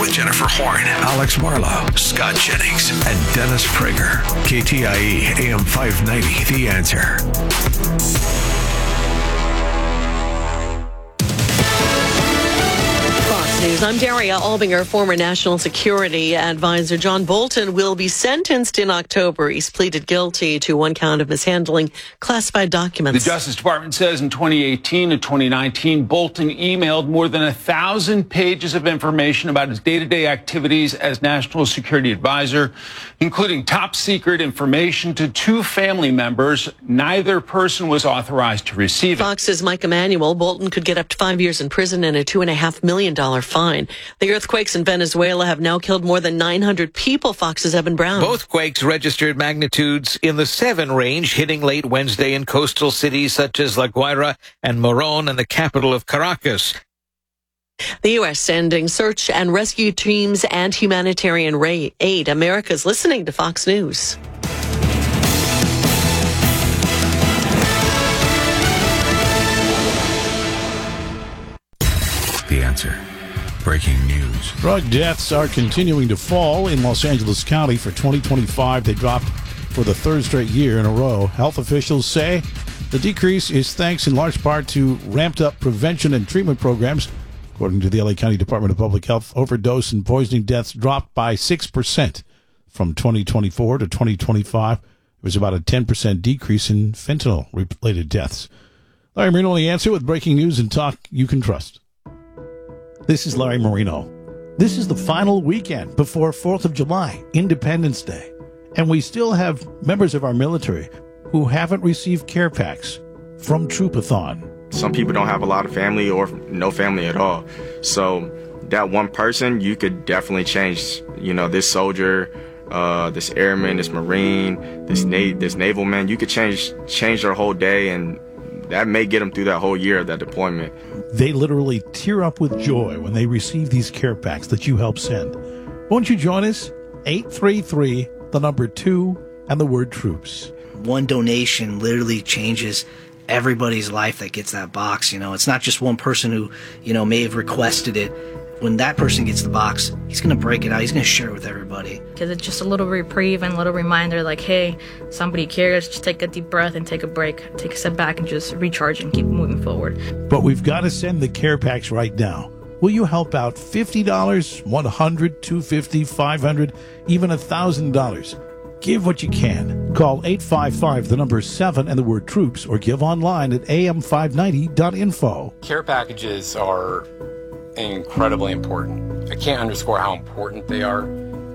with Jennifer Horn, Alex Marlowe, Scott Jennings, and Dennis Prager. KTIE AM 590, The Answer. News. I'm Daria Albinger. Former National Security Advisor John Bolton will be sentenced in October. He's pleaded guilty to one count of mishandling classified documents. The Justice Department says in 2018 and 2019, Bolton emailed more than 1,000 pages of information about his day-to-day activities as National Security Advisor, including top secret information to 2 family members. Neither person was authorized to receive it. Fox's Mike Emanuel. Bolton could get up to 5 years in prison and a $2.5 million fine. The earthquakes in Venezuela have now killed more than 900 people. Fox's Evan Brown. Both quakes registered magnitudes in the 7 range, hitting late Wednesday in coastal cities such as La Guaira and Morón and the capital of Caracas. The U.S. sending search and rescue teams and humanitarian aid. America's listening to Fox News. The Answer. Breaking news. Drug deaths are continuing to fall in Los Angeles County for 2025. They dropped for the 3rd straight year in a row. Health officials say the decrease is thanks in large part to ramped up prevention and treatment programs. According to the LA County Department of Public Health, overdose and poisoning deaths dropped by 6% from 2024 to 2025. There was about a 10% decrease in fentanyl-related deaths. Larry Marino on The Answer with breaking news and talk you can trust. This is Larry Marino. This is the final weekend before 4th of July, Independence Day. And we still have members of our military who haven't received care packs from Troopathon. Some people don't have a lot of family or no family at all. So that one person, you could definitely change, this soldier, this airman, this Marine, this naval man. You could change their whole day, and that may get them through that whole year of that deployment. They literally tear up with joy when they receive these care packs that you help send. Won't you join us? 833, the number 2, and the word troops. One donation literally changes everybody's life that gets that box. It's not just one person who, may have requested it. When that person gets the box, he's going to break it out. He's going to share it with everybody. Because it's just a little reprieve and a little reminder like, hey, somebody cares. Just take a deep breath and take a break. Take a step back and just recharge and keep moving forward. But we've got to send the care packs right now. Will you help out $50, $100, $250, $500, even $1,000? Give what you can. Call 855, the number 7, and the word troops, or give online at am590.info. Care packages are incredibly important. I can't underscore how important they are.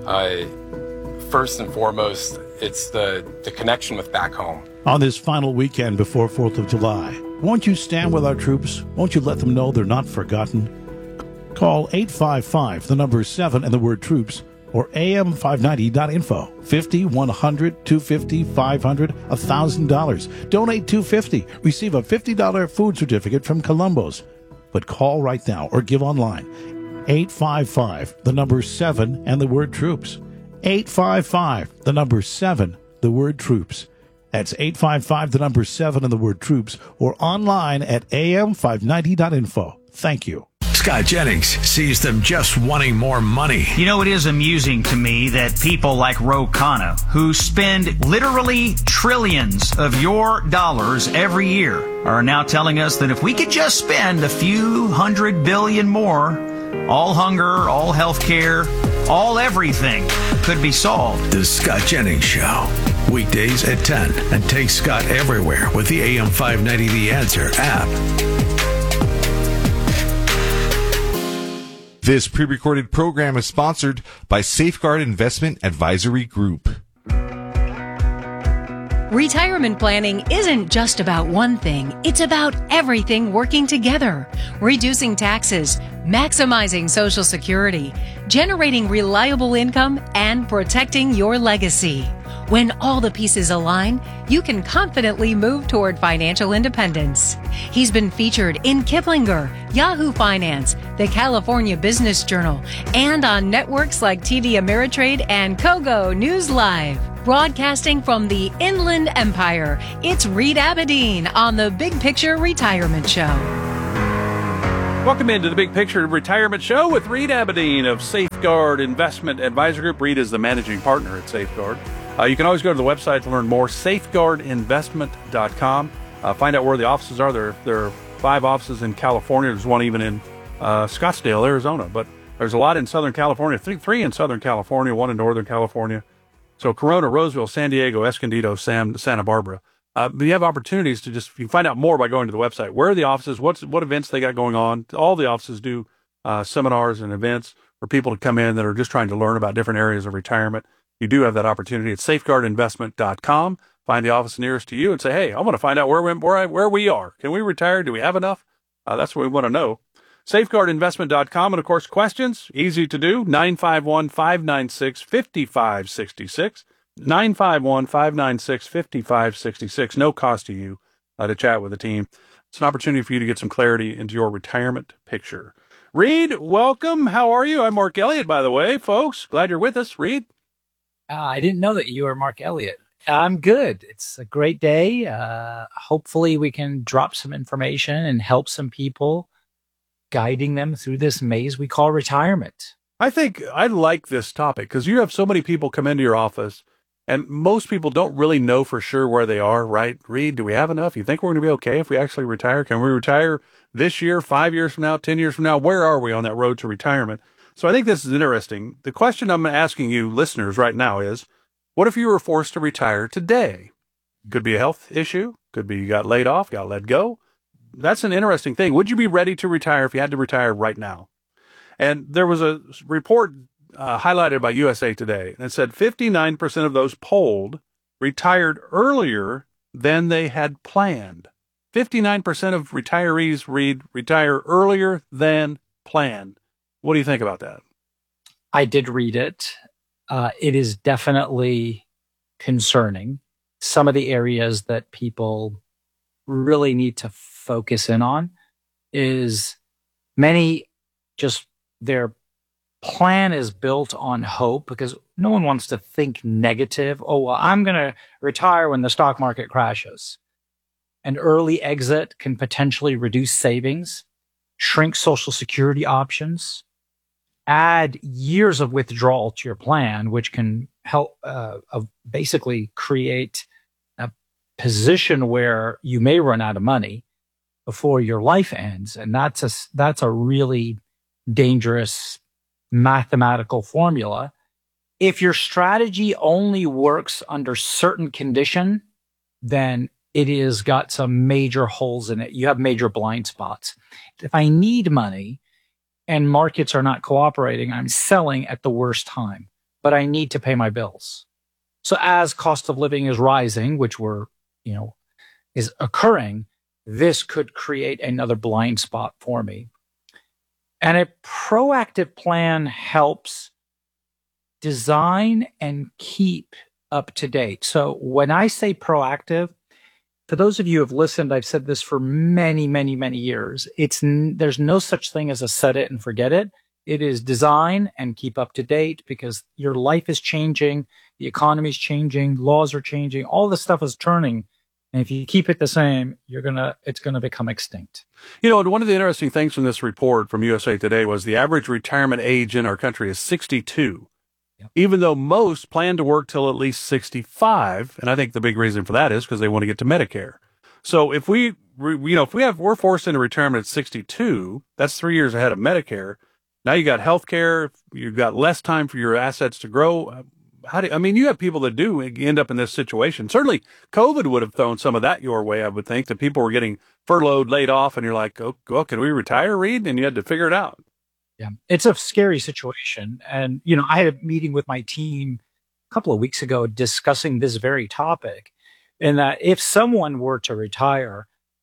First and foremost, it's the connection with back home. On this final weekend before 4th of July, won't you stand with our troops? Won't you let them know they're not forgotten? Call 855, the number 7, and the word troops, or am590.info. $50, $100, $250, $500, $1,000. Donate $250. Receive a $50 food certificate from Columbo's. But call right now or give online. 855, the number 7, and the word troops. 855, the number 7, the word troops. That's 855, the number 7, and the word troops, or online at am590.info. Thank you. Scott Jennings sees them just wanting more money. It is amusing to me that people like Ro Khanna, who spend literally trillions of your dollars every year, are now telling us that if we could just spend a few $100 billion more, all hunger, all health care, all everything could be solved. The Scott Jennings Show. Weekdays at 10. And take Scott everywhere with the AM 590 The Answer app. This pre-recorded program is sponsored by Safeguard Investment Advisory Group. Retirement planning isn't just about one thing. It's about everything working together. Reducing taxes, maximizing Social Security, generating reliable income, and protecting your legacy. When all the pieces align, you can confidently move toward financial independence. He's been featured in Kiplinger, Yahoo Finance, the California Business Journal, and on networks like TD Ameritrade and Kogo News Live. Broadcasting from the Inland Empire, it's Reed Abedin on the Big Picture Retirement Show. Welcome into the Big Picture Retirement Show with Reed Abedin of Safeguard Investment Advisor Group. Reed is the managing partner at Safeguard. You can always go to the website to learn more, safeguardinvestment.com. Find out where the offices are. There are 5 offices in California. There's one even in Scottsdale, Arizona. But there's a lot in Southern California, 3 in Southern California, 1 in Northern California. So Corona, Roseville, San Diego, Escondido, Santa Barbara. You have opportunities to you find out more by going to the website. Where are the offices? What events they got going on? All the offices do seminars and events for people to come in that are just trying to learn about different areas of retirement. You do have that opportunity at safeguardinvestment.com. Find the office nearest to you and say, hey, I want to find out where we are. Can we retire? Do we have enough? That's what we want to know. Safeguardinvestment.com. And, of course, questions, easy to do, 951-596-5566. 951-596-5566. No cost to you to chat with the team. It's an opportunity for you to get some clarity into your retirement picture. Reed, welcome. How are you? I'm Mark Elliott, by the way, folks. Glad you're with us. Reed? I didn't know that you were Mark Elliott. I'm good. It's a great day. Hopefully we can drop some information and help some people, guiding them through this maze we call retirement. I think I like this topic because you have so many people come into your office, and most people don't really know for sure where they are, right? Reed, do we have enough? You think we're going to be okay if we actually retire? Can we retire this year, 5 years from now, 10 years from now? Where are we on that road to retirement? So I think this is interesting. The question I'm asking you listeners right now is, what if you were forced to retire today? Could be a health issue. Could be you got laid off, got let go. That's an interesting thing. Would you be ready to retire if you had to retire right now? And there was a report highlighted by USA Today, and it said 59% of those polled retired earlier than they had planned. 59% of retirees retire earlier than planned. What do you think about that? I did read it. It is definitely concerning. Some of the areas that people really need to focus in on is many just their plan is built on hope because no one wants to think negative. Oh, well, I'm going to retire when the stock market crashes. An early exit can potentially reduce savings, shrink Social Security options, add years of withdrawal to your plan, which can help basically create a position where you may run out of money before your life ends. And that's a really dangerous mathematical formula. If your strategy only works under certain condition, then it has got some major holes in it. You have major blind spots. If I need money and markets are not cooperating, I'm selling at the worst time, but I need to pay my bills. So as cost of living is rising, which is occurring, this could create another blind spot for me. And a proactive plan helps design and keep up to date. So when I say proactive, for those of you who have listened, I've said this for many, many, many years. There's no such thing as a set it and forget it. It is design and keep up to date because your life is changing, the economy is changing, laws are changing, all this stuff is turning. And if you keep it the same, it's gonna become extinct. One of the interesting things from this report from USA Today was the average retirement age in our country is 62, even though most plan to work till at least 65. And I think the big reason for that is because they want to get to Medicare. So if we're forced into retirement at 62, that's 3 years ahead of Medicare. Now you got health care, you've got less time for your assets to grow. You have people that do end up in this situation. Certainly, COVID would have thrown some of that your way, I would think, that people were getting furloughed, laid off, and you're like, oh, well, can we retire, Reed? And you had to figure it out. Yeah, it's a scary situation. And, I had a meeting with my team a couple of weeks ago discussing this very topic. And that if someone were to retire,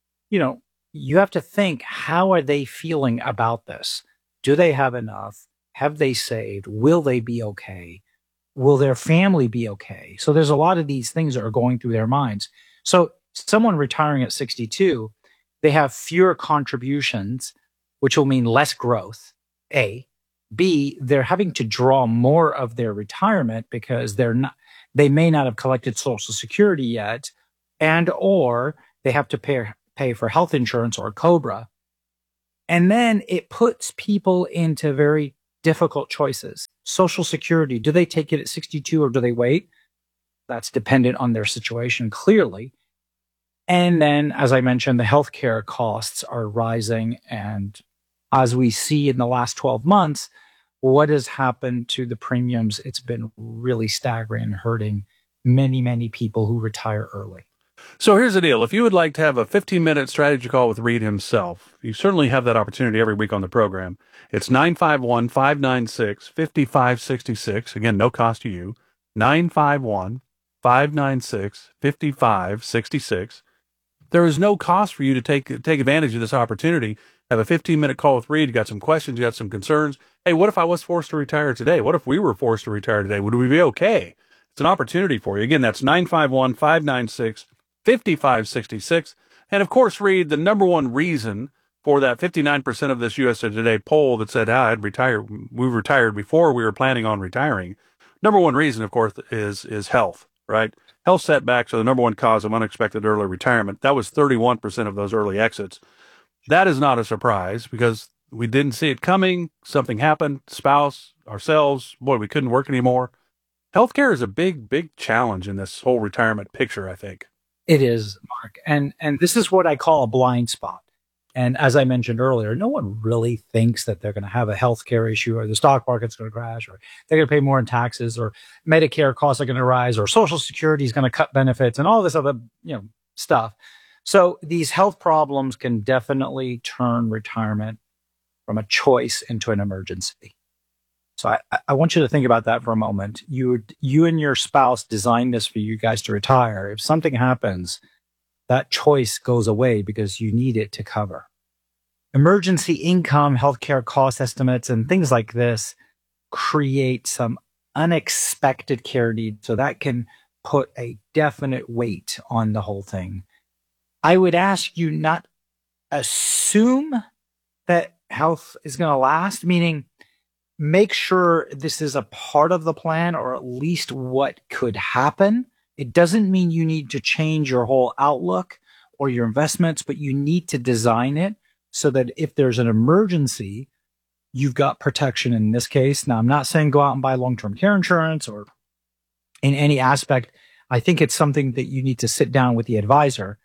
you have to think, how are they feeling about this? Do they have enough? Have they saved? Will they be okay? Will their family be okay? So there's a lot of these things that are going through their minds. So someone retiring at 62, they have fewer contributions, which will mean less growth, A. B, they're having to draw more of their retirement because they may not have collected Social Security yet, and or they have to pay for health insurance or COBRA. And then it puts people into very difficult choices. Social Security, do they take it at 62 or do they wait? That's dependent on their situation, clearly. And then, as I mentioned, the healthcare costs are rising. And as we see in the last 12 months, what has happened to the premiums? It's been really staggering and hurting many, many people who retire early. So here's the deal. If you would like to have a 15-minute strategy call with Reed himself, you certainly have that opportunity every week on the program. It's 951-596-5566. Again, no cost to you. 951-596-5566. There is no cost for you to take advantage of this opportunity. Have a 15-minute call with Reed. You got some questions. You got some concerns. Hey, what if I was forced to retire today? What if we were forced to retire today? Would we be okay? It's an opportunity for you. Again, that's 951-596-5566. And of course, Reed, the number one reason for that 59% of this USA Today poll that said, I'd retire, we retired before we were planning on retiring. Number one reason, of course, is health, right? Health setbacks are the number one cause of unexpected early retirement. That was 31% of those early exits. That is not a surprise because we didn't see it coming. Something happened, spouse, ourselves, boy, we couldn't work anymore. Healthcare is a big, big challenge in this whole retirement picture, I think. It is, Mark. And this is what I call a blind spot. And as I mentioned earlier, no one really thinks that they're going to have a healthcare issue or the stock market's going to crash or they're going to pay more in taxes or Medicare costs are going to rise or Social Security is going to cut benefits and all this other, stuff. So these health problems can definitely turn retirement from a choice into an emergency. So I want you to think about that for a moment. You and your spouse designed this for you guys to retire. If something happens, that choice goes away because you need it to cover. Emergency income, healthcare cost estimates, and things like this create some unexpected care needs. So that can put a definite weight on the whole thing. I would ask you not assume that health is going to last, meaning make sure this is a part of the plan or at least what could happen. It doesn't mean you need to change your whole outlook or your investments, but you need to design it so that if there's an emergency, you've got protection in this case. Now, I'm not saying go out and buy long-term care insurance or in any aspect. I think it's something that you need to sit down with the advisor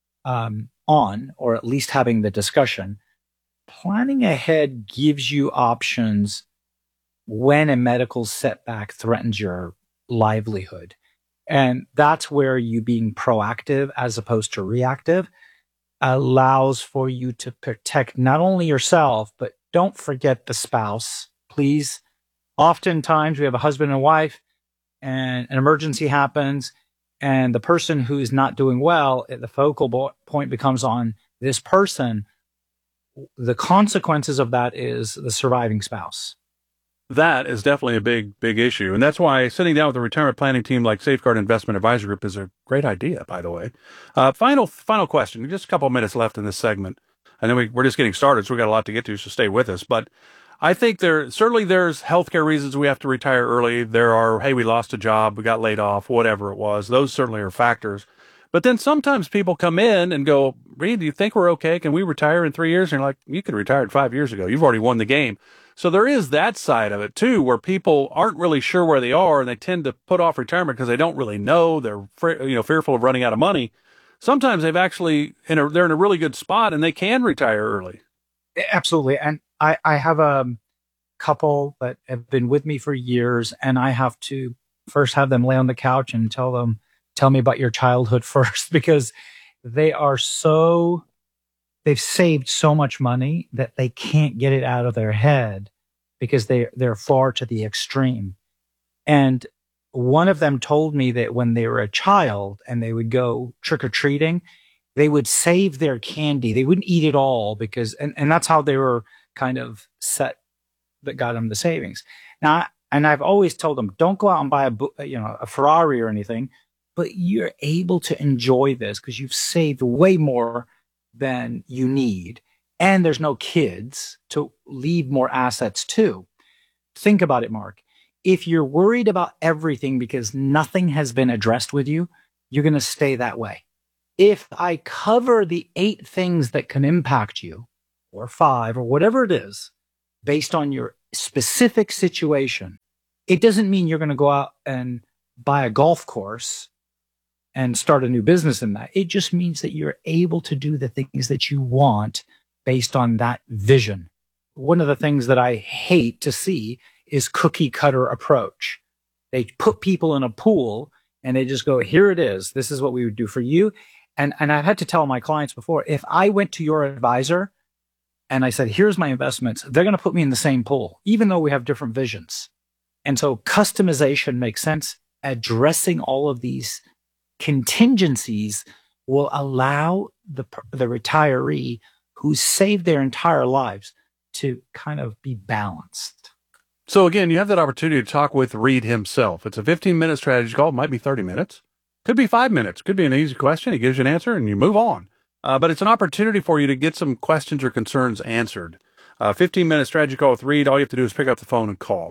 on, or at least having the discussion. Planning ahead gives you options when a medical setback threatens your livelihood. And that's where you being proactive as opposed to reactive allows for you to protect not only yourself, but don't forget the spouse. Please. Oftentimes we have a husband and wife and an emergency happens and the person who is not doing well, the focal point becomes on this person. The consequences of that is the surviving spouse. That is definitely a big, big issue. And that's why sitting down with a retirement planning team like Safeguard Investment Advisor Group is a great idea, by the way. Final question. Just a couple of minutes left in this segment. And then we're just getting started, so we got a lot to get to, so stay with us. But I think there's healthcare reasons we have to retire early. There are, hey, we lost a job, we got laid off, whatever it was. Those certainly are factors. But then sometimes people come in and go, Reed, do you think we're okay? Can we retire in 3 years? And you're like, you could retire 5 years ago. You've already won the game. So there is that side of it too, where people aren't really sure where they are and they tend to put off retirement because they don't really know. They're fearful of running out of money. Sometimes they're in a really good spot and they can retire early. Absolutely. And I have a couple that have been with me for years, and I have to first have them lay on the couch and tell me about your childhood first, because they've saved so much money that they can't get it out of their head because they're far to the extreme. And one of them told me that when they were a child and they would go trick-or-treating, they would save their candy. They wouldn't eat it all because, and that's how they were kind of set, that got them the savings. Now, and I've always told them, don't go out and buy a Ferrari or anything, but you're able to enjoy this because you've saved way more than you need. And there's no kids to leave more assets to. Think about it, Mark. If you're worried about everything because nothing has been addressed with you, you're going to stay that way. If I cover the 8 things that can impact you, or 5 or whatever it is, based on your specific situation. It doesn't mean you're going to go out and buy a golf course and start a new business in that. It just means that you're able to do the things that you want based on that vision. One of the things that I hate to see is cookie cutter approach. They put people in a pool and they just go, here it is. This is what we would do for you. And I've had to tell my clients before, if I went to your advisor and I said, here's my investments, they're going to put me in the same pool, even though we have different visions. And so customization makes sense. Addressing all of these contingencies will allow the retiree who's saved their entire lives to kind of be balanced. So again, you have that opportunity to talk with Reed himself. It's a 15-minute strategy call. It might be 30 minutes. Could be 5 minutes. Could be an easy question. He gives you an answer and you move on. But it's an opportunity for you to get some questions or concerns answered. 15-minute strategy call with Reed. All you have to do is pick up the phone and call.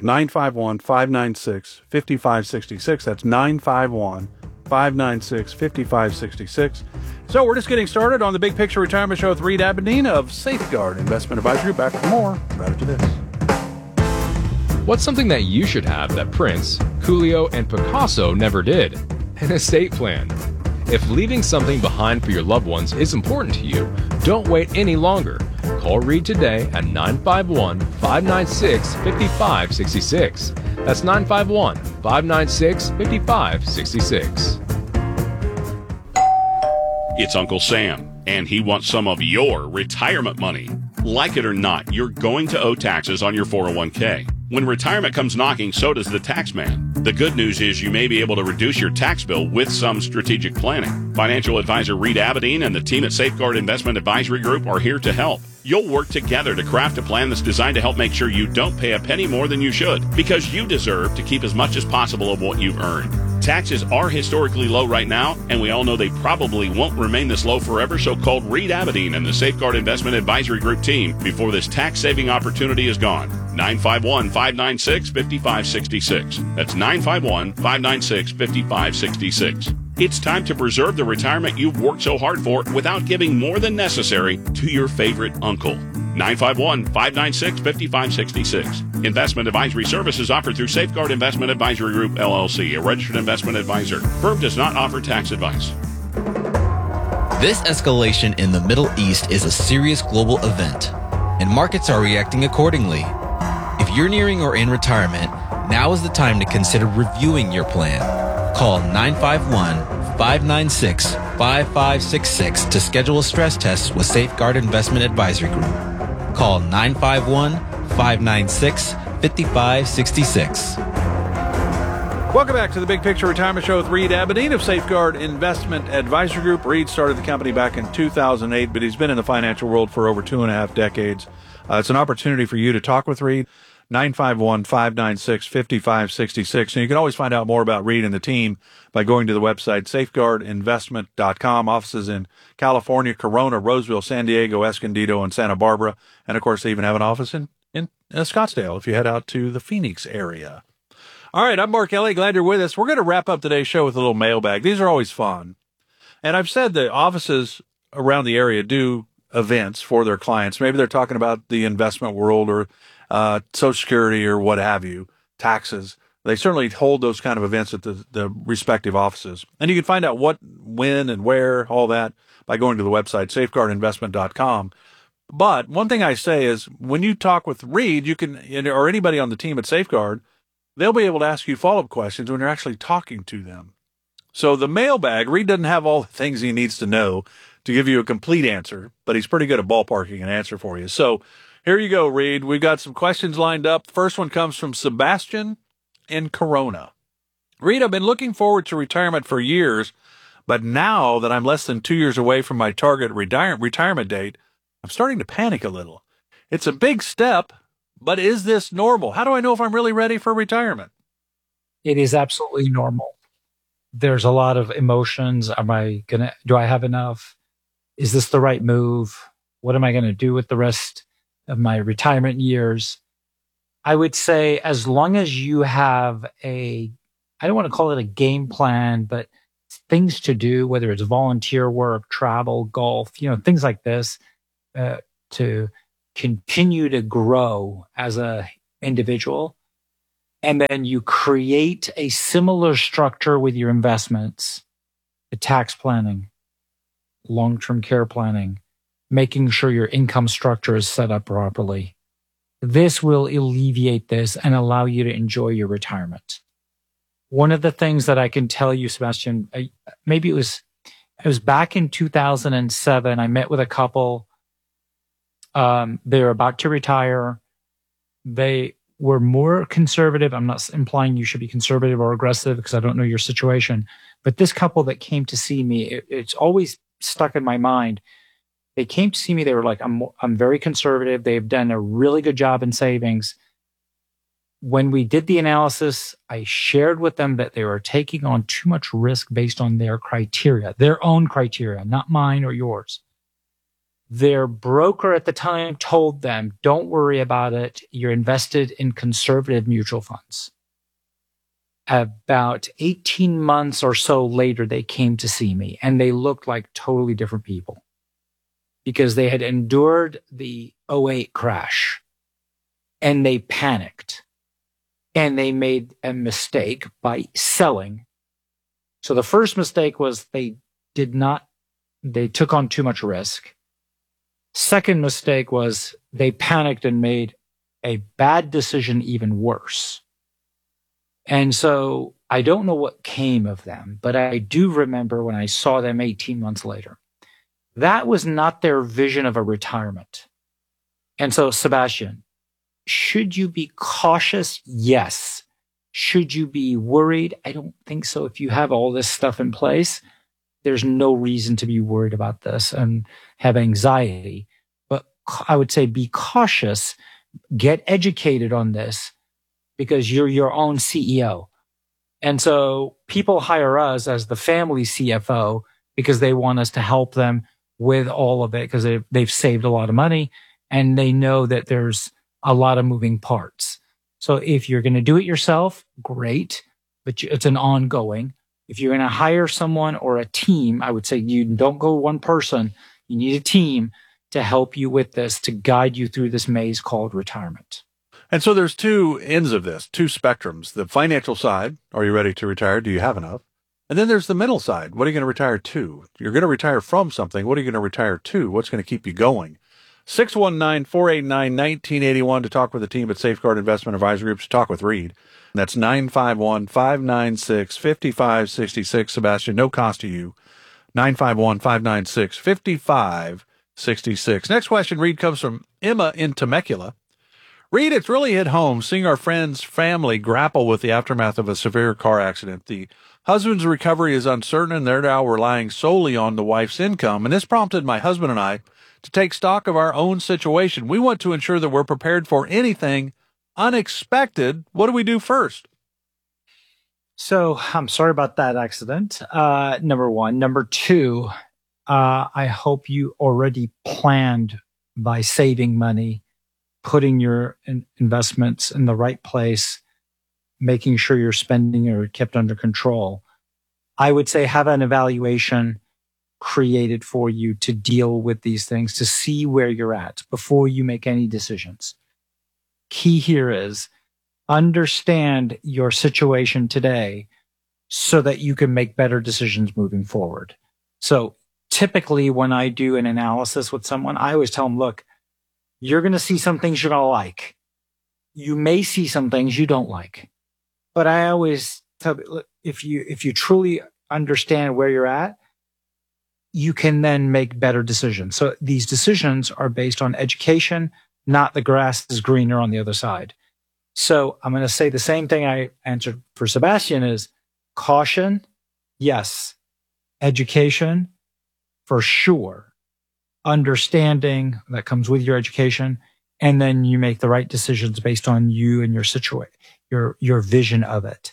951-596-5566. That's 951-596-5566. So we're just getting started on the Big Picture Retirement Show with Reed Abedin of Safeguard Investment Advisory. Back for more right after this. What's something that you should have that Prince, Coolio, and Picasso never did? An estate plan. If leaving something behind for your loved ones is important to you, don't wait any longer. Call Reed today at 951-596-5566. That's 951-596-5566. It's Uncle Sam, and he wants some of your retirement money. Like it or not, you're going to owe taxes on your 401k. When retirement comes knocking, so does the tax man. The good news is you may be able to reduce your tax bill with some strategic planning. Financial advisor Reed Abedin and the team at Safeguard Investment Advisory Group are here to help. You'll work together to craft a plan that's designed to help make sure you don't pay a penny more than you should, because you deserve to keep as much as possible of what you've earned. Taxes are historically low right now, and we all know they probably won't remain this low forever, so call Reed Abedin and the Safeguard Investment Advisory Group team before this tax-saving opportunity is gone. 951-596-5566. That's 951-596-5566. It's time to preserve the retirement you've worked so hard for without giving more than necessary to your favorite uncle. 951-596-5566. Investment advisory services offered through Safeguard Investment Advisory Group, LLC, a registered investment advisor. Firm does not offer tax advice. This escalation in the Middle East is a serious global event, and markets are reacting accordingly. If you're nearing or in retirement, now is the time to consider reviewing your plan. Call 951-596-5566 to schedule a stress test with Safeguard Investment Advisory Group. Call 951-596-5566. Welcome back to the Big Picture Retirement Show with Reed Abedin of Safeguard Investment Advisory Group. Reed started the company back in 2008, but he's been in the financial world for over 2.5 decades. It's an opportunity for you to talk with Reed. 951-596-5566. And you can always find out more about Reed and the team by going to the website safeguardinvestment.com. Offices in California, Corona, Roseville, San Diego, Escondido, and Santa Barbara. And, of course, they even have an office in Scottsdale if you head out to the Phoenix area. All right, I'm Mark Elliott. Glad you're with us. We're going to wrap up today's show with a little mailbag. These are always fun. And I've said that offices around the area do events for their clients. Maybe they're talking about the investment world or Social Security or what have you, taxes. They certainly hold those kind of events at the respective offices. And you can find out what, when, and where, all that, by going to the website, safeguardinvestment.com. But one thing I say is when you talk with Reed, you can, or anybody on the team at Safeguard, they'll be able to ask you follow-up questions when you're actually talking to them. So the mailbag, Reed doesn't have all the things he needs to know to give you a complete answer, but he's pretty good at ballparking an answer for you. So here you go, Reed. We've got some questions lined up. The first one comes from Sebastian in Corona. Reed, I've been looking forward to retirement for years, but now that I'm less than 2 years away from my target retirement date, I'm starting to panic a little. It's a big step, but is this normal? How do I know if I'm really ready for retirement? It is absolutely normal. There's a lot of emotions. Do I have enough? Is this the right move? What am I going to do with the rest of my retirement years? I would say as long as you have I don't want to call it a game plan, but things to do, whether it's volunteer work, travel, golf, things like this, to continue to grow as a individual, and then you create a similar structure with your investments, the tax planning, long-term care planning, making sure your income structure is set up properly. This will alleviate this and allow you to enjoy your retirement. One of the things that I can tell you, Sebastian, maybe it was back in 2007. I met with a couple. They're about to retire. They were more conservative. I'm not implying you should be conservative or aggressive because I don't know your situation. But this couple that came to see me, it's always stuck in my mind. They came to see me. They were like, I'm very conservative. They've done a really good job in savings. When we did the analysis, I shared with them that they were taking on too much risk based on their criteria, their own criteria, not mine or yours. Their broker at the time told them, don't worry about it. You're invested in conservative mutual funds. About 18 months or so later, they came to see me and they looked like totally different people because they had endured the 2008 crash and they panicked. And they made a mistake by selling. So the first mistake was they took on too much risk. Second mistake was they panicked and made a bad decision even worse. And so I don't know what came of them, but I do remember when I saw them 18 months later. That was not their vision of a retirement. And so, Sebastian, should you be cautious? Yes. Should you be worried? I don't think so. If you have all this stuff in place, there's no reason to be worried about this and have anxiety. But I would say be cautious, get educated on this because you're your own CEO. And so people hire us as the family CFO because they want us to help them with all of it because they've saved a lot of money and they know that there's a lot of moving parts. So if you're going to do it yourself, great, but it's an ongoing. If you're going to hire someone or a team, I would say you don't go one person. You need a team to help you with this, to guide you through this maze called retirement. And so there's two ends of this, two spectrums. The financial side, are you ready to retire? Do you have enough? And then there's the middle side. What are you going to retire to? You're going to retire from something. What are you going to retire to? What's going to keep you going? 619-489-1981 to talk with the team at Safeguard Investment Advisory Group, to talk with Reed. That's 951-596-5566. Sebastian, no cost to you. 951-596-5566. Next question, Reed, comes from Emma in Temecula. Reed, it's really hit home seeing our friend's family grapple with the aftermath of a severe car accident. The husband's recovery is uncertain, and they're now relying solely on the wife's income. And this prompted my husband and I to take stock of our own situation. We want to ensure that we're prepared for anything unexpected. What do we do first? So I'm sorry about that accident. Number one. Number two, I hope you already planned by saving money, putting your investments in the right place, making sure your spending are kept under control. I would say have an evaluation created for you to deal with these things, to see where you're at before you make any decisions. Key here is understand your situation today so that you can make better decisions moving forward. So typically when I do an analysis with someone, I always tell them, look, you're going to see some things you're going to like. You may see some things you don't like. But I always tell them, look, if you truly understand where you're at, you can then make better decisions. So these decisions are based on education, not the grass is greener on the other side. So I'm going to say the same thing I answered for Sebastian is caution. Yes. Education for sure. Understanding that comes with your education. And then you make the right decisions based on you and your situation, your vision of it.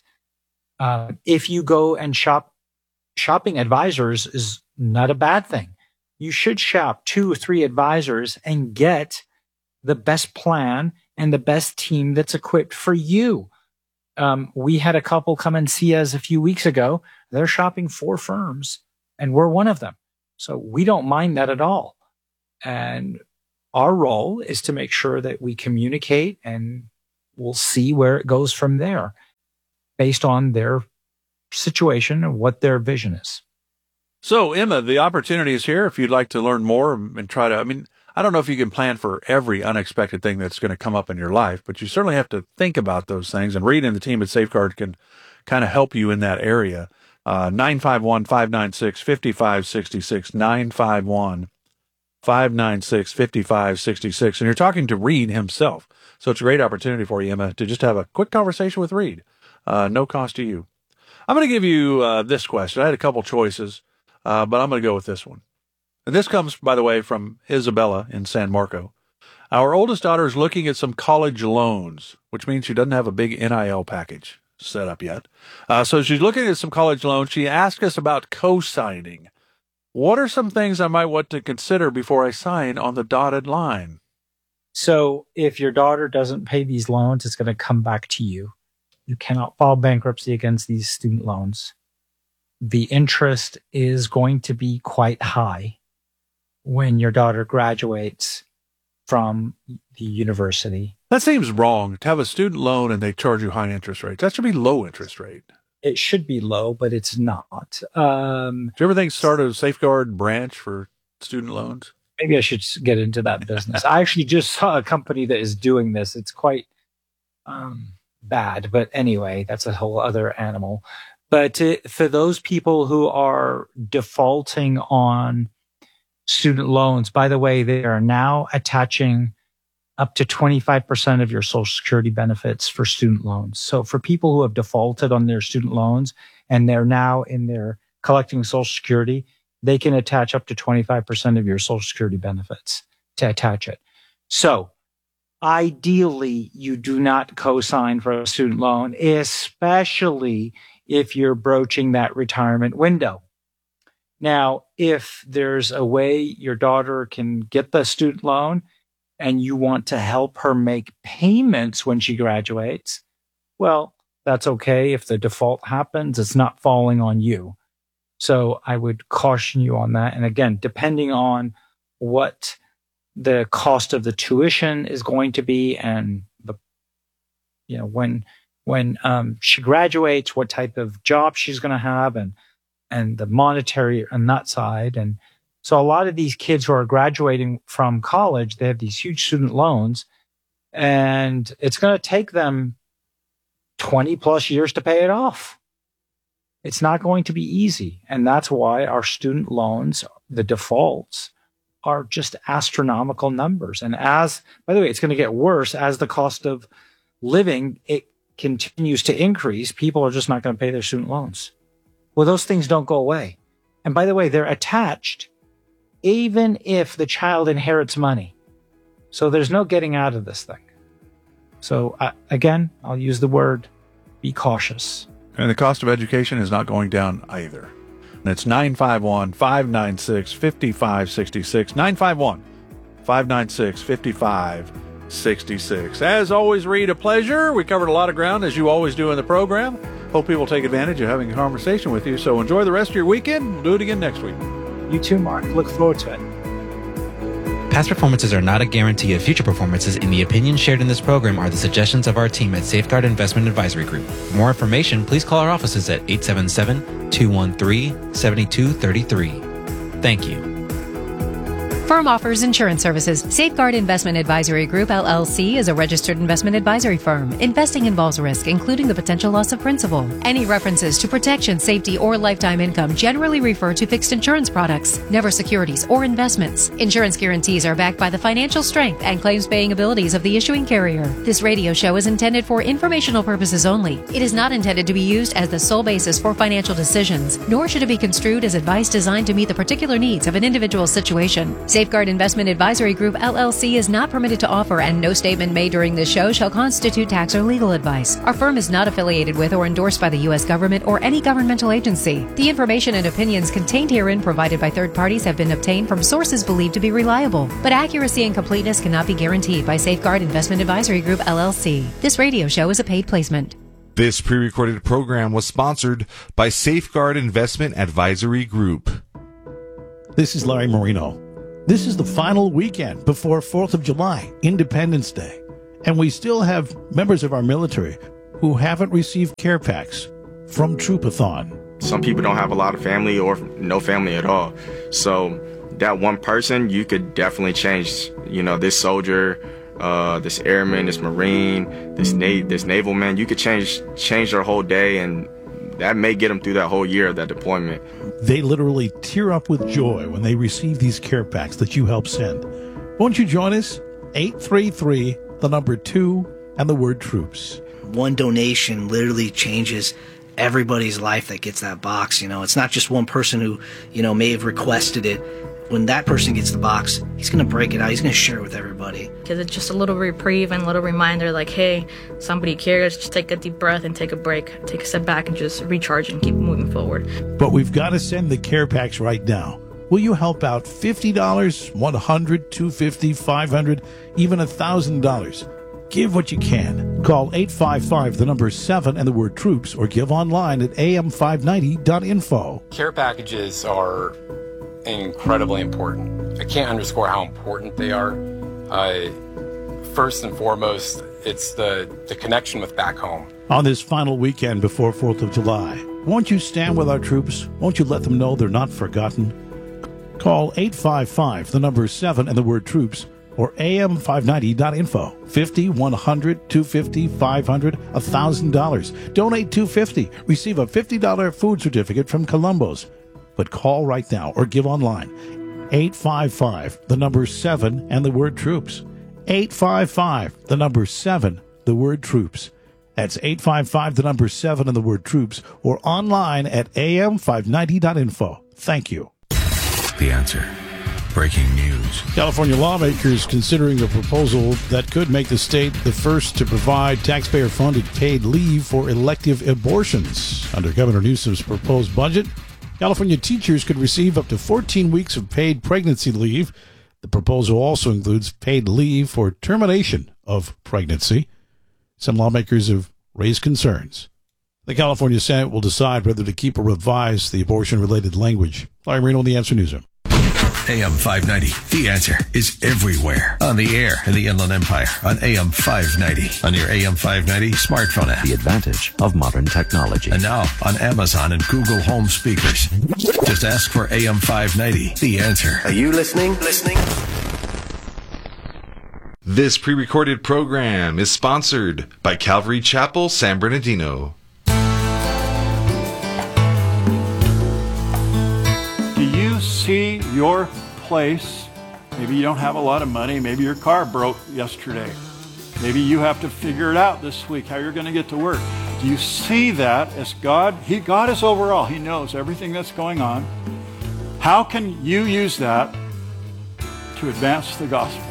If you go and shopping advisors is not a bad thing. You should shop 2 or 3 advisors and get the best plan and the best team that's equipped for you. We had a couple come and see us a few weeks ago. They're shopping 4 firms and we're one of them. So we don't mind that at all. And Our role is to make sure that we communicate, and we'll see where it goes from there based on their situation and what their vision is. So, Emma, the opportunity is here if you'd like to learn more and try to, I don't know if you can plan for every unexpected thing that's going to come up in your life, but you certainly have to think about those things, and Reed and the team at Safeguard can kind of help you in that area. 951-596-5566, 951-596-5566. And you're talking to Reed himself. So it's a great opportunity for you, Emma, to just have a quick conversation with Reed. No cost to you. I'm going to give you this question. I had a couple choices, but I'm going to go with this one. And this comes, by the way, from Isabella in San Marco. Our oldest daughter is looking at some college loans, which means she doesn't have a big NIL package set up yet. So she's looking at some college loans. She asked us about co-signing. What are some things I might want to consider before I sign on the dotted line? So if your daughter doesn't pay these loans, it's going to come back to you. You cannot file bankruptcy against these student loans. The interest is going to be quite high when your daughter graduates from the university. That seems wrong to have a student loan and they charge you high interest rates. That should be low interest rate. It should be low, but it's not. Do you ever think start a Safeguard branch for student loans? Maybe I should get into that business. I actually just saw a company that is doing this. It's quite bad, but anyway, that's a whole other animal. But for those people who are defaulting on student loans, by the way, they are now attaching up to 25% of your Social Security benefits for student loans. So for people who have defaulted on their student loans and they're now in their collecting Social Security, they can attach up to 25% of your Social Security benefits to attach it. So ideally, you do not co-sign for a student loan, especially if you're broaching that retirement window. Now, if there's a way your daughter can get the student loan and you want to help her make payments when she graduates, well, that's okay. If the default happens, it's not falling on you. So I would caution you on that. And again, depending on what the cost of the tuition is going to be and the, when she graduates, what type of job she's going to have and the monetary on that side. And so a lot of these kids who are graduating from college, they have these huge student loans, and it's going to take them 20 plus years to pay it off. It's not going to be easy. And that's why our student loans, the defaults, are just astronomical numbers. And by the way, it's going to get worse as the cost of living, it continues to increase. People are just not going to pay their student loans. Well, those things don't go away. And by the way, they're attached even if the child inherits money. So there's no getting out of this thing. So again, I'll use the word, be cautious. And the cost of education is not going down either. And it's 951-596-5566. 951-596-5566. As always, Reed, a pleasure. We covered a lot of ground, as you always do in the program. Hope people take advantage of having a conversation with you. So enjoy the rest of your weekend. We'll do it again next week. You too, Mark. Look forward to it. Past performances are not a guarantee of future performances, and the opinions shared in this program are the suggestions of our team at Safeguard Investment Advisory Group. For more information, please call our offices at 877-213-7233. Thank you. Firm offers insurance services. Safeguard Investment Advisory Group, LLC, is a registered investment advisory firm. Investing involves risk, including the potential loss of principal. Any references to protection, safety, or lifetime income generally refer to fixed insurance products, never securities or investments. Insurance guarantees are backed by the financial strength and claims-paying abilities of the issuing carrier. This radio show is intended for informational purposes only. It is not intended to be used as the sole basis for financial decisions, nor should it be construed as advice designed to meet the particular needs of an individual situation. Safeguard Investment Advisory Group, LLC is not permitted to offer, and no statement made during this show shall constitute tax or legal advice. Our firm is not affiliated with or endorsed by the U.S. government or any governmental agency. The information and opinions contained herein provided by third parties have been obtained from sources believed to be reliable, but accuracy and completeness cannot be guaranteed by Safeguard Investment Advisory Group, LLC. This radio show is a paid placement. This pre-recorded program was sponsored by Safeguard Investment Advisory Group. This is Larry Marino. This is the final weekend before 4th of July, Independence Day. And we still have members of our military who haven't received care packs from Troopathon. Some people don't have a lot of family or no family at all. So that one person, you could definitely change, this soldier, this airman, this Marine, this naval man. You could change their whole day, and that may get them through that whole year of that deployment. They literally tear up with joy when they receive these care packs that you help send. Won't you join us? 833, the number 2, and the word troops. One donation literally changes everybody's life that gets that box. It's not just one person who, may have requested it. When that person gets the box, he's going to break it out. He's going to share it with everybody. Because it's just a little reprieve and a little reminder like, hey, somebody cares. Just take a deep breath and take a break. Take a step back and just recharge and keep moving forward. But we've got to send the care packs right now. Will you help out $50, $100, $250, $500, even $1,000? Give what you can. Call 855, the number 7, and the word troops, or give online at am590.info. Care packages are incredibly important. I can't underscore how important they are. First and foremost, it's the connection with back home. On this final weekend before 4th of July, won't you stand with our troops? Won't you let them know they're not forgotten? Call 855, the number 7, and the word troops, or am590.info. $50, $100, $250, $500, $1,000. Donate $250. Receive a $50 food certificate from Columbo's. But call right now or give online. 855, the number 7, and the word troops. 855, the number 7, the word troops. That's 855, the number 7, and the word troops, or online at am590.info. Thank you. The Answer. Breaking news. California lawmakers considering a proposal that could make the state the first to provide taxpayer-funded paid leave for elective abortions. Under Governor Newsom's proposed budget, California teachers could receive up to 14 weeks of paid pregnancy leave. The proposal also includes paid leave for termination of pregnancy. Some lawmakers have raised concerns. The California Senate will decide whether to keep or revise the abortion-related language. Larry Marino in the Answer Newsroom. AM 590. The Answer is everywhere. On the air in the Inland Empire on AM 590. On your AM 590 smartphone app. The advantage of modern technology. And now on Amazon and Google Home speakers. Just ask for AM 590. The Answer. Are you listening? This pre-recorded program is sponsored by Calvary Chapel, San Bernardino. See your place. Maybe you don't have a lot of money. Maybe your car broke yesterday. Maybe you have to figure it out this week how you're going to get to work. Do you see that as God? God is overall. He knows everything that's going on. How can you use that to advance the gospel?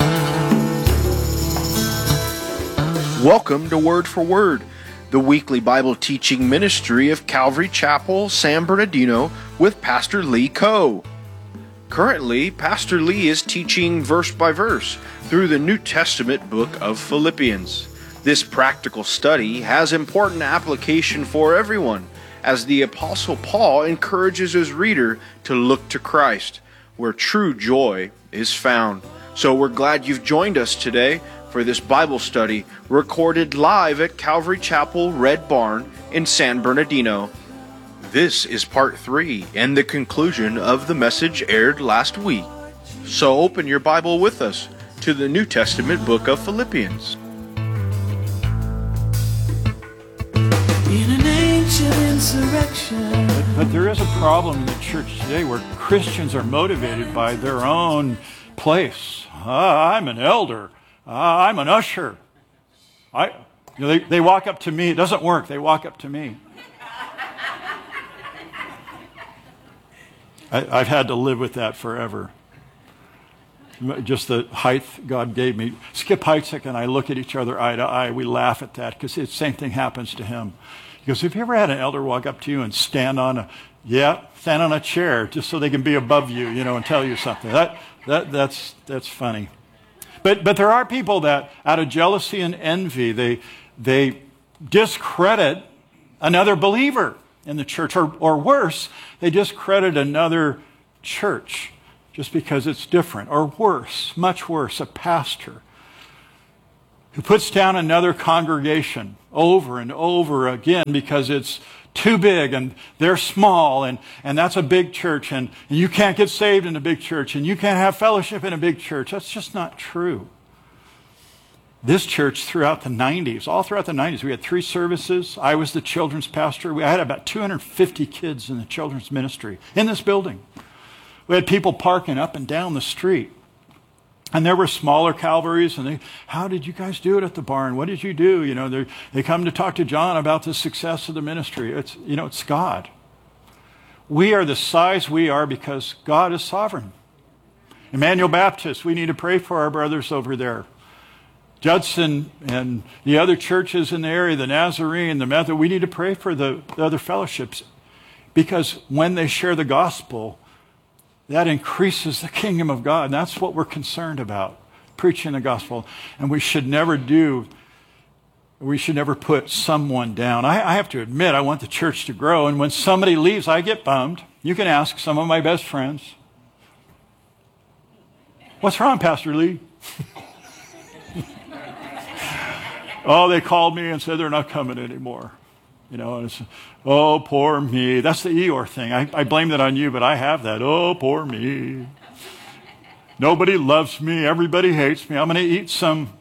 Welcome to Word for Word, the weekly Bible teaching ministry of Calvary Chapel, San Bernardino, with Pastor Lee Coe. Currently, Pastor Lee is teaching verse by verse through the New Testament book of Philippians. This practical study has important application for everyone, as the Apostle Paul encourages his reader to look to Christ, where true joy is found. So we're glad you've joined us today for this Bible study recorded live at Calvary Chapel Red Barn in San Bernardino. This is part 3 and the conclusion of the message aired last week. So open your Bible with us to the New Testament book of Philippians. In an ancient insurrection. But there is a problem in the church today where Christians are motivated by their own place. I'm an elder. I'm an usher. They walk up to me. It doesn't work. They walk up to me. I've had to live with that forever. Just the height God gave me. Skip Heitzig and I look at each other eye to eye. We laugh at that because the same thing happens to him. He goes, have you ever had an elder walk up to you and stand on a chair just so they can be above you, and tell you something? That's funny. But there are people that, out of jealousy and envy, they discredit another believer in the church, or worse, they discredit another church. just because it's different. Or worse, much worse, a pastor who puts down another congregation over and over again because it's too big and they're small and that's a big church and you can't get saved in a big church and you can't have fellowship in a big church. That's just not true. This church throughout the 90s, all throughout the 90s, we had 3 services. I was the children's pastor. I had about 250 kids in the children's ministry in this building. We had people parking up and down the street. And there were smaller Calvaries, and how did you guys do it at the barn? What did you do? You know, they come to talk to John about the success of the ministry. It's God. We are the size we are because God is sovereign. Emmanuel Baptist, we need to pray for our brothers over there. Judson and the other churches in the area, the Nazarene, the Methodist, we need to pray for the other fellowships because when they share the gospel, that increases the kingdom of God. And that's what we're concerned about, preaching the gospel. And we should never put someone down. I have to admit, I want the church to grow. And when somebody leaves, I get bummed. You can ask some of my best friends. What's wrong, Pastor Lee? Oh, they called me and said they're not coming anymore. You know, and it's, oh, poor me. That's the Eeyore thing. I blame that on you, but I have that. Oh, poor me. Nobody loves me. Everybody hates me. I'm going to eat some.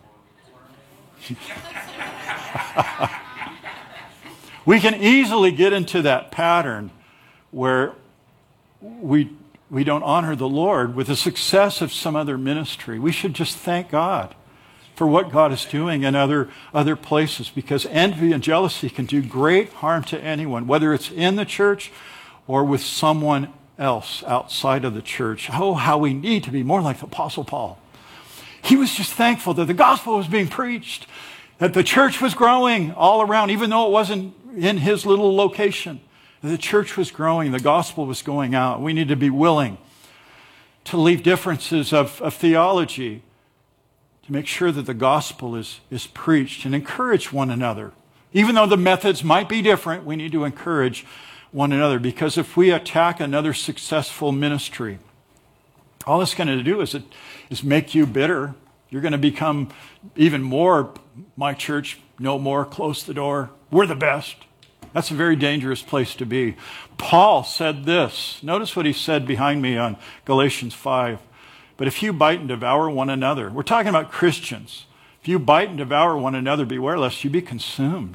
We can easily get into that pattern where we don't honor the Lord with the success of some other ministry. We should just thank God for what God is doing in other places, because envy and jealousy can do great harm to anyone, whether it's in the church or with someone else outside of the church. Oh, how we need to be more like the Apostle Paul. He was just thankful that the gospel was being preached, that the church was growing all around, even though it wasn't in his little location. The church was growing, the gospel was going out. We need to be willing to leave differences of theology to make sure that the gospel is preached and encourage one another. Even though the methods might be different, we need to encourage one another, because if we attack another successful ministry, all it's going to do is make you bitter. You're going to become even more, my church, no more, close the door, we're the best. That's a very dangerous place to be. Paul said this. Notice what he said behind me on Galatians 5. But if you bite and devour one another, we're talking about Christians. If you bite and devour one another, beware lest you be consumed.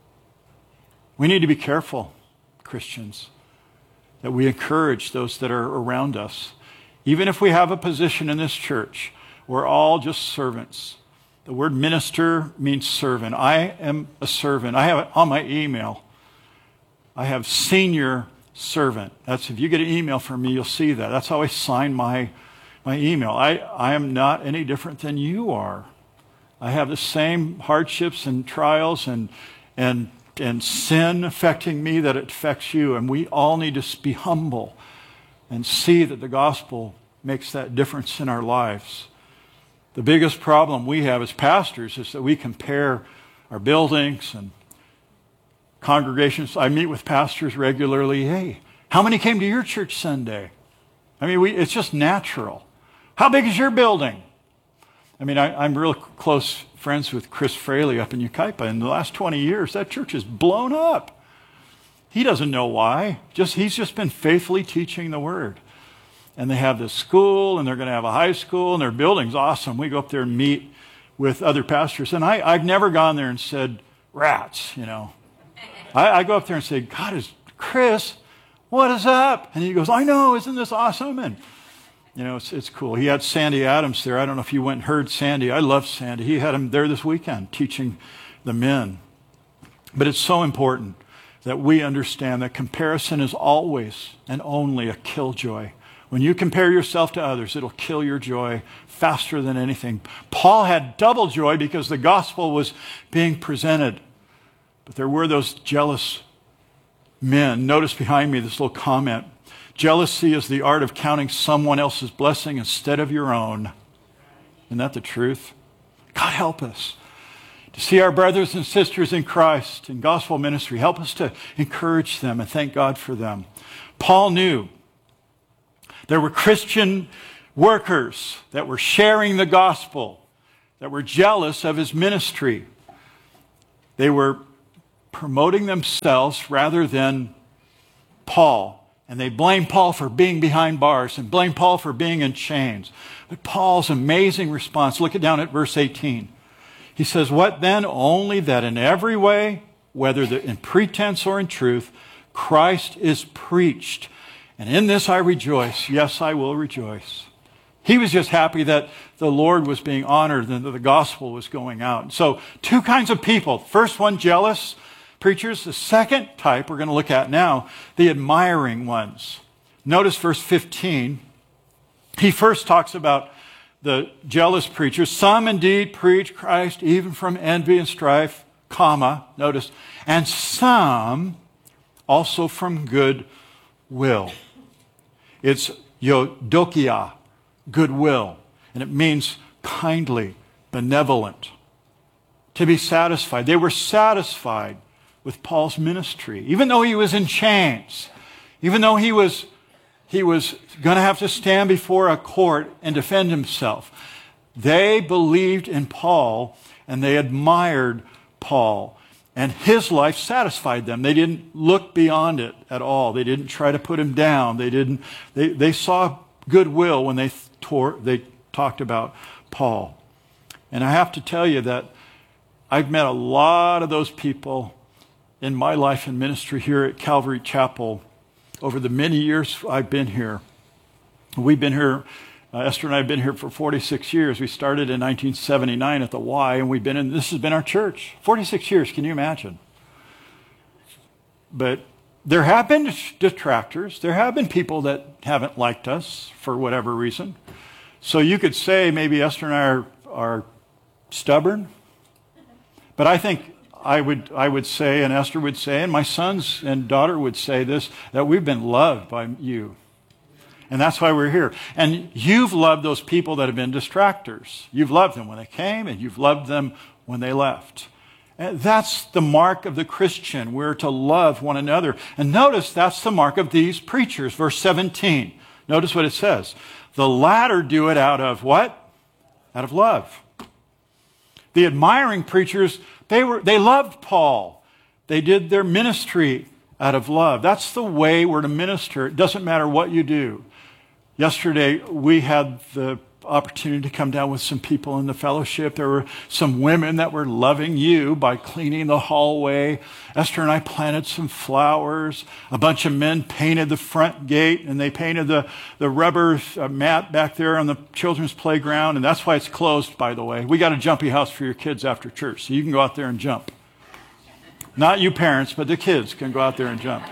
We need to be careful, Christians, that we encourage those that are around us. Even if we have a position in this church, we're all just servants. The word minister means servant. I am a servant. I have it on my email. I have senior servant. That's, if you get an email from me, you'll see that. That's how I sign my email. I am not any different than you are. I have the same hardships and trials and sin affecting me that it affects you. And we all need to be humble and see that the gospel makes that difference in our lives. The biggest problem we have as pastors is that we compare our buildings and congregations. I meet with pastors regularly. Hey, how many came to your church Sunday? I mean, it's just natural. How big is your building? I mean, I'm real close friends with Chris Fraley up in Yucaipa. In the last 20 years, that church has blown up. He doesn't know why. He's just been faithfully teaching the word. And they have this school, and they're going to have a high school, and their building's awesome. We go up there and meet with other pastors. And I've never gone there and said, rats, you know. I go up there and say, Chris, what is up? And he goes, I know, isn't this awesome? And you know, it's cool. He had Sandy Adams there. I don't know if you went and heard Sandy. I love Sandy. He had him there this weekend teaching the men. But it's so important that we understand that comparison is always and only a killjoy. When you compare yourself to others, it'll kill your joy faster than anything. Paul had double joy because the gospel was being presented. But there were those jealous men. Notice behind me this little comment. Jealousy is the art of counting someone else's blessing instead of your own. Isn't that the truth? God help us to see our brothers and sisters in Christ in gospel ministry. Help us to encourage them and thank God for them. Paul knew There were Christian workers that were sharing the gospel, that were jealous of his ministry. They were promoting themselves rather than Paul. And they blamed Paul for being behind bars and blamed Paul for being in chains. But Paul's amazing response, look down at verse 18. He says, "What then? Only that in every way, whether in pretense or in truth, Christ is preached. And in this I rejoice. Yes, I will rejoice." He was just happy that the Lord was being honored and that the gospel was going out. So two kinds of people. First one, jealous preachers. The second type we're going to look at now, the admiring ones. Notice verse 15. He first talks about the jealous preachers. "Some indeed preach Christ even from envy and strife, comma, notice, and some also from good will." It's eudokia, goodwill, and it means kindly, benevolent, to be satisfied. They were satisfied with Paul's ministry, even though he was in chains, even though he was going to have to stand before a court and defend himself. They believed in Paul and they admired Paul, and his life satisfied them. They didn't look beyond it at all. They didn't try to put him down. They saw goodwill when they talked about Paul. And I have to tell you that I've met a lot of those people in my life and ministry here at Calvary Chapel over the many years I've been here. We've been here, Esther and I have been here for 46 years. We started in 1979 at the Y, and this has been our church. 46 years, can you imagine? But there have been detractors. There have been people that haven't liked us for whatever reason. So you could say maybe Esther and I are stubborn. But I think I would say, and Esther would say, and my sons and daughter would say this, that we've been loved by you. And that's why we're here. And you've loved those people that have been distractors. You've loved them when they came, and you've loved them when they left. And that's the mark of the Christian. We're to love one another. And notice that's the mark of these preachers. Verse 17. Notice what it says. The latter do it out of what? Out of love. The admiring preachers, they loved Paul. They did their ministry out of love. That's the way we're to minister. It doesn't matter what you do. Yesterday, we had the opportunity to come down with some people in the fellowship. There were some women that were loving you by cleaning the hallway. Esther and I planted some flowers. A bunch of men painted the front gate, and they painted the rubber mat back there on the children's playground, and that's why it's closed, by the way. We got a jumpy house for your kids after church, so you can go out there and jump. Not you parents, but the kids can go out there and jump.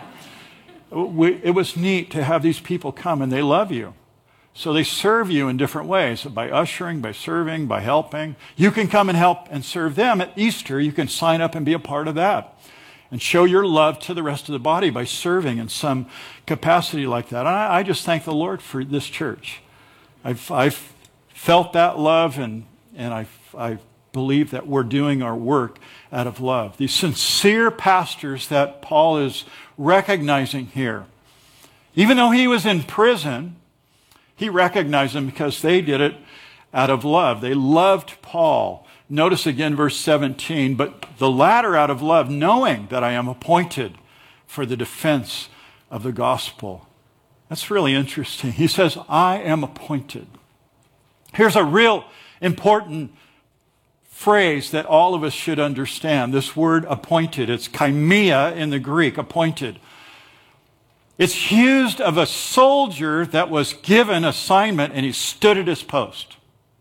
It was neat to have these people come, and they love you. So they serve you in different ways, by ushering, by serving, by helping. You can come and help and serve them at Easter. You can sign up and be a part of that and show your love to the rest of the body by serving in some capacity like that. And I just thank the Lord for this church. I've felt that love, and I believe that we're doing our work out of love. These sincere pastors that Paul is recognizing here, even though he was in prison, he recognized them because they did it out of love. They loved Paul. Notice again verse 17, but the latter out of love, knowing that I am appointed for the defense of the gospel. That's really interesting. He says, I am appointed. Here's a real important phrase that all of us should understand. This word appointed, it's kaimia in the Greek, appointed. It's used of a soldier that was given assignment and he stood at his post.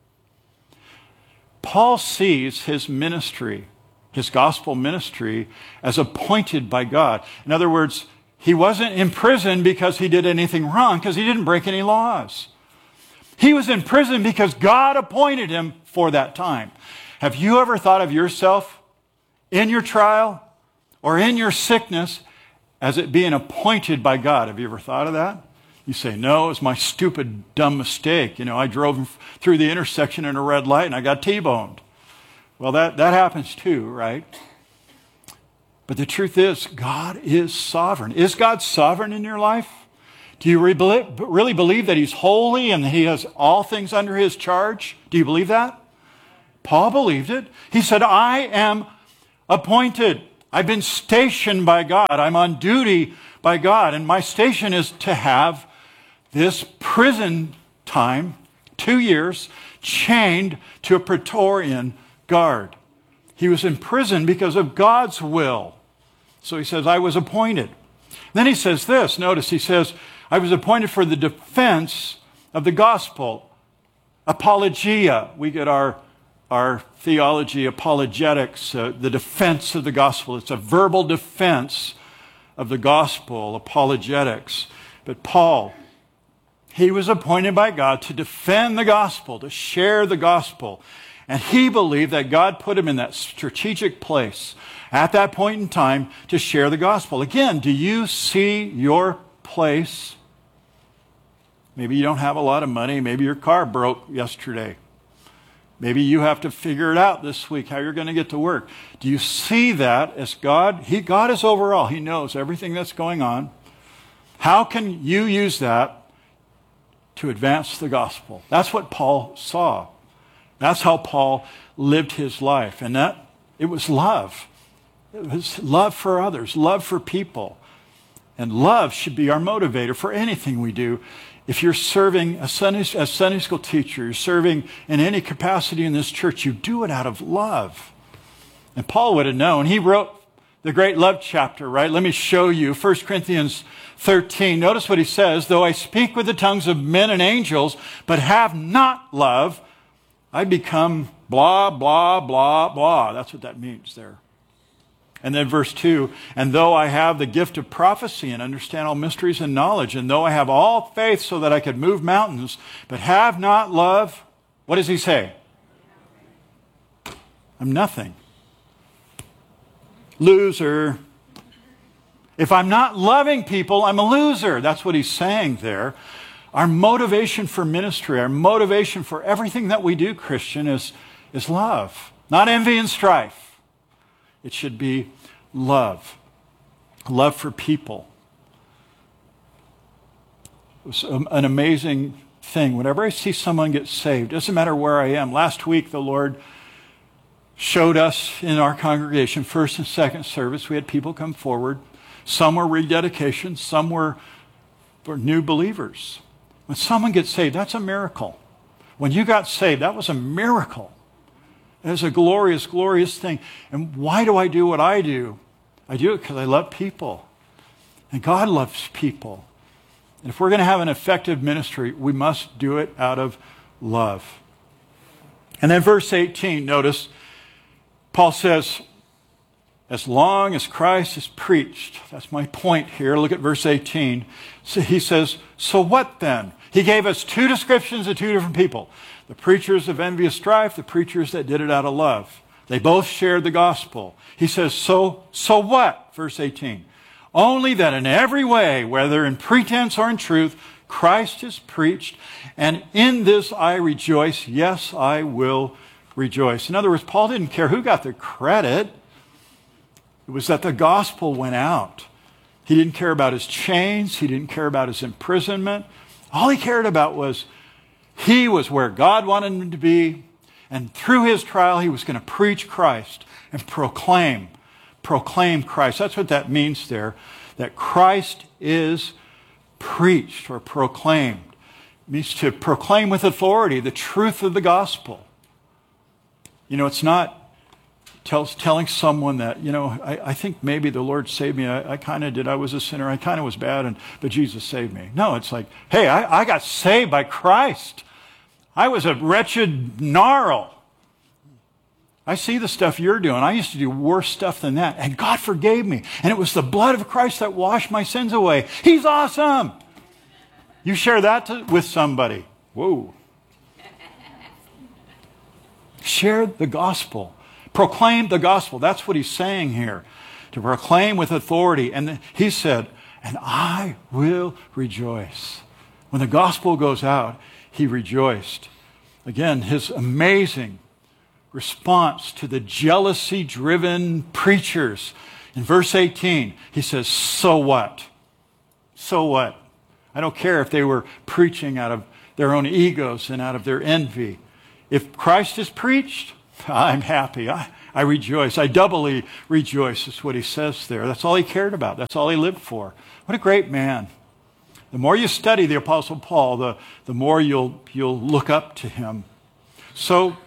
Paul sees his ministry, his gospel ministry, as appointed by God. In other words, he wasn't in prison because he did anything wrong, because he didn't break any laws. He was in prison because God appointed him for that time. Have you ever thought of yourself in your trial or in your sickness as it being appointed by God? Have you ever thought of that? You say, no, it was my stupid, dumb mistake. I drove through the intersection in a red light and I got T-boned. Well, that happens too, right? But the truth is, God is sovereign. Is God sovereign in your life? Do you really believe that he's holy and he has all things under his charge? Do you believe that? Paul believed it. He said, I am appointed. I've been stationed by God. I'm on duty by God. And my station is to have this prison time, 2 years, chained to a Praetorian guard. He was in prison because of God's will. So he says, I was appointed. Then he says this. Notice he says, I was appointed for the defense of the gospel. Apologia. We get our theology, apologetics, the defense of the gospel. It's a verbal defense of the gospel, apologetics. But Paul, he was appointed by God to defend the gospel, to share the gospel. And he believed that God put him in that strategic place at that point in time to share the gospel. Again, do you see your place? Maybe you don't have a lot of money. Maybe your car broke yesterday. Maybe you have to figure it out this week, how you're going to get to work. Do you see that as God? God is overall. He knows everything that's going on. How can you use that to advance the gospel? That's what Paul saw. That's how Paul lived his life. And that it was love. It was love for others, love for people. And love should be our motivator for anything we do. If you're serving as Sunday school teacher, you're serving in any capacity in this church, you do it out of love. And Paul would have known. He wrote the great love chapter, right? Let me show you. 1 Corinthians 13. Notice what he says. Though I speak with the tongues of men and angels, but have not love, I become blah, blah, blah, blah. That's what that means there. And then verse 2, and though I have the gift of prophecy and understand all mysteries and knowledge, and though I have all faith so that I could move mountains, but have not love, what does he say? I'm nothing. Loser. If I'm not loving people, I'm a loser. That's what he's saying there. Our motivation for ministry, our motivation for everything that we do, Christian, is love. Not envy and strife. It should be love. Love for people. It was an amazing thing. Whenever I see someone get saved, doesn't matter where I am. Last week, the Lord showed us in our congregation, first and second service, we had people come forward. Some were rededications, some were new believers. When someone gets saved, that's a miracle. When you got saved, that was a miracle. It was a glorious, glorious thing. And why do I do what I do? I do it because I love people. And God loves people. And if we're going to have an effective ministry, we must do it out of love. And then verse 18, notice, Paul says, as long as Christ is preached, that's my point here. Look at verse 18. So he says, so what then? He gave us two descriptions of two different people. The preachers of envious strife, the preachers that did it out of love. They both shared the gospel. He says, so what? Verse 18. Only that in every way, whether in pretense or in truth, Christ is preached, and in this I rejoice. Yes, I will rejoice. In other words, Paul didn't care who got the credit. It was that the gospel went out. He didn't care about his chains. He didn't care about his imprisonment. All he cared about was he was where God wanted him to be. And through his trial, he was going to preach Christ and proclaim Christ. That's what that means there, that Christ is preached or proclaimed. It means to proclaim with authority the truth of the gospel. You know, it's not telling someone that, you know, I think maybe the Lord saved me. I kind of did. I was a sinner. I kind of was bad, but Jesus saved me. No, it's like, hey, I got saved by Christ. I was a wretched gnarl. I see the stuff you're doing. I used to do worse stuff than that. And God forgave me. And it was the blood of Christ that washed my sins away. He's awesome. You share that with somebody. Whoa. Share the gospel. Proclaim the gospel. That's what he's saying here. To proclaim with authority. And he said, and I will rejoice. When the gospel goes out, he rejoiced. Again, his amazing response to the jealousy-driven preachers. In verse 18, he says, so what? So what? I don't care if they were preaching out of their own egos and out of their envy. If Christ is preached, I'm happy. I rejoice. I doubly rejoice is what he says there. That's all he cared about. That's all he lived for. What a great man. The more you study the Apostle Paul, the more you'll look up to him. So,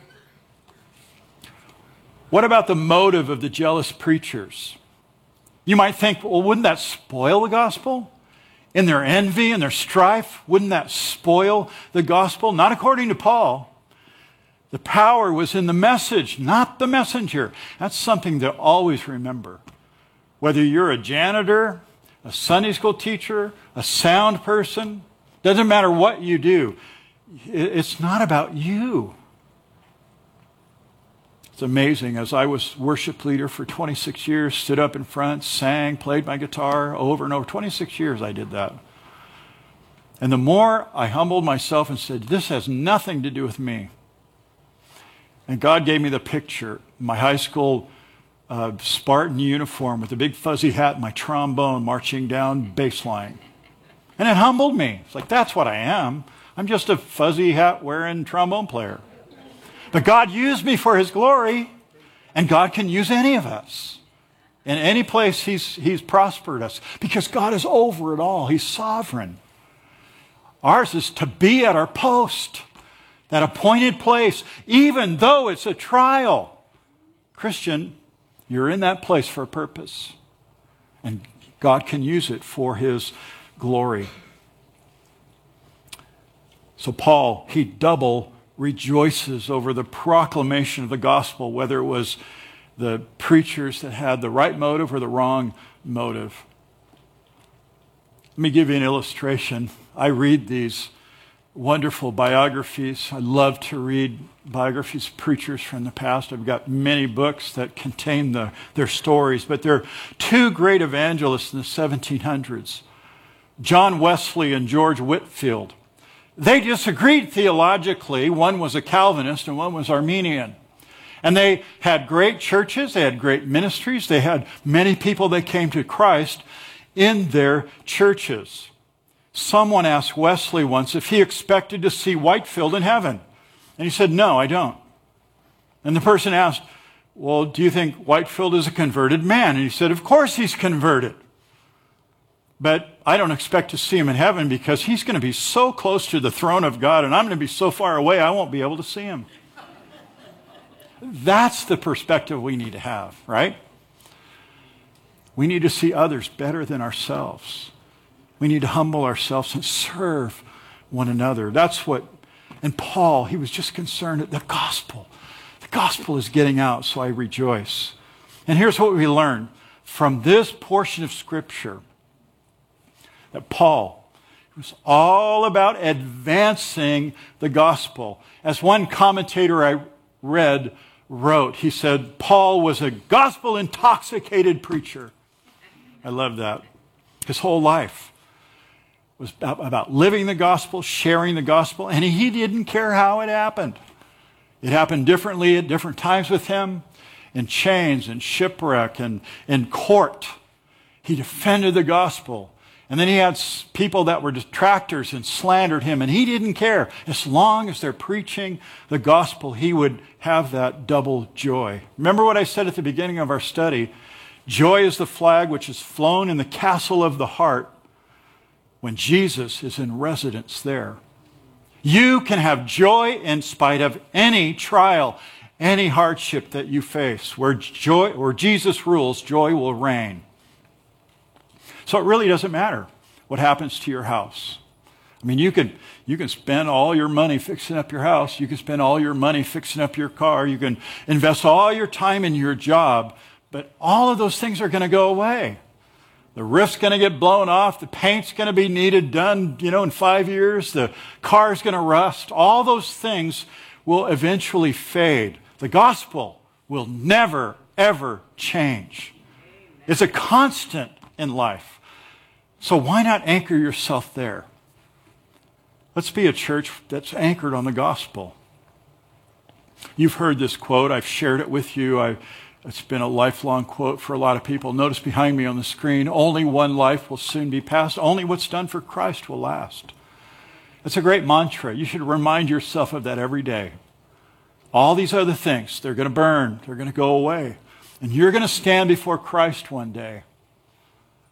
what about the motive of the jealous preachers? You might think, well, wouldn't that spoil the gospel? In their envy and their strife, wouldn't that spoil the gospel? Not according to Paul. The power was in the message, not the messenger. That's something to always remember. Whether you're a janitor, a Sunday school teacher, a sound person, doesn't matter what you do. It's not about you. It's amazing. As I was worship leader for 26 years, stood up in front, sang, played my guitar over and over. 26 years I did that. And the more I humbled myself and said, this has nothing to do with me. And God gave me the picture. My high school Spartan uniform with a big fuzzy hat and my trombone marching down bass line. And it humbled me. It's like, that's what I am. I'm just a fuzzy hat wearing trombone player. But God used me for his glory, and God can use any of us. In any place he's prospered us, because God is over it all. He's sovereign. Ours is to be at our post, that appointed place, even though it's a trial. Christian, you're in that place for a purpose, and God can use it for his glory. So Paul, he double rejoices over the proclamation of the gospel, whether it was the preachers that had the right motive or the wrong motive. Let me give you an illustration. I read these wonderful biographies. I love to read biographies of preachers from the past. I've got many books that contain their stories, but there are two great evangelists in the 1700s, John Wesley and George Whitefield. They disagreed theologically. One was a Calvinist and one was Arminian. And they had great churches, they had great ministries, they had many people that came to Christ in their churches. Someone asked Wesley once if he expected to see Whitefield in heaven. And he said, no, I don't. And the person asked, well, do you think Whitefield is a converted man? And he said, of course he's converted. But I don't expect to see him in heaven because he's going to be so close to the throne of God and I'm going to be so far away I won't be able to see him. That's the perspective we need to have, right? We need to see others better than ourselves. We need to humble ourselves and serve one another. That's what, and Paul, he was just concerned that the gospel is getting out, so I rejoice. And here's what we learn from this portion of Scripture, that Paul was all about advancing the gospel. As one commentator I read wrote, he said, Paul was a gospel-intoxicated preacher. I love that. His whole life was about living the gospel, sharing the gospel, and he didn't care how it happened. It happened differently at different times with him, in chains and shipwreck and in court. He defended the gospel. And then he had people that were detractors and slandered him, and he didn't care. As long as they're preaching the gospel, he would have that double joy. Remember what I said at the beginning of our study? Joy is the flag which is flown in the castle of the heart when Jesus is in residence there. You can have joy in spite of any trial, any hardship that you face. Where Jesus rules, joy will reign. So it really doesn't matter what happens to your house. I mean, you can spend all your money fixing up your house. You can spend all your money fixing up your car. You can invest all your time in your job. But all of those things are going to go away. The roof's going to get blown off. The paint's going to be needed done, in 5 years. The car's going to rust. All those things will eventually fade. The gospel will never, ever change. It's a constant in life. So why not anchor yourself there? Let's be a church that's anchored on the gospel. You've heard this quote. I've shared it with you. It's been a lifelong quote for a lot of people. Notice behind me on the screen, only one life will soon be passed. Only what's done for Christ will last. It's a great mantra. You should remind yourself of that every day. All these other things, they're going to burn. They're going to go away. And you're going to stand before Christ one day.